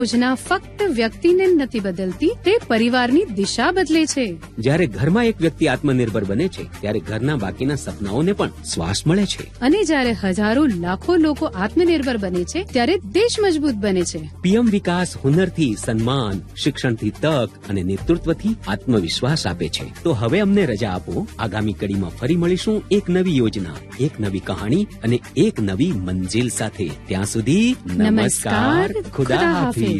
યોજના ફક્ત વ્યક્તિને નથી બદલતી, તે પરિવારની દિશા બદલે છે. જ્યારે ઘરમાં એક વ્યક્તિ આત્મનિર્ભર બને છે, ત્યારે ઘરના બાકીના સપનાઓને પણ શ્વાસ મળે છે. અને જ્યારે હજારો લાખો લોકો આત્મનિર્ભર બને છે, ત્યારે દેશ મજબૂત બને છે. પીએમ વિકાસ હુનરથી સન્માન, શિક્ષણથી તક અને નેતૃત્વથી આત્મવિશ્વાસ આપે છે. તો હવે અમને રજા આપો. આગામી કડીમાં ફરી મળીશું એક નવી યોજના, એક નવી કહાણી અને એક નવી મંજિલ સાથે. ત્યાં સુધી નમસ્કાર, ખુદા હાફિઝ.